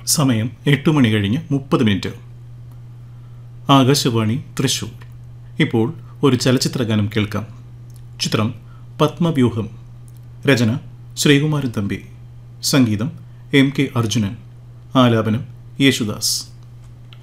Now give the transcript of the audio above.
സമയം 8 മണി കഴിഞ്ഞ് 30 ആകാശവാണി തൃശൂർ. ഇപ്പോൾ ഒരു ചലച്ചിത്രഗാനം കേൾക്കാം. ചിത്രം പത്മവ്യൂഹം. രചന ശ്രീകുമാരൻ തമ്പി. സംഗീതം എം കെ അർജുനൻ. ആലാപനം യേശുദാസ്.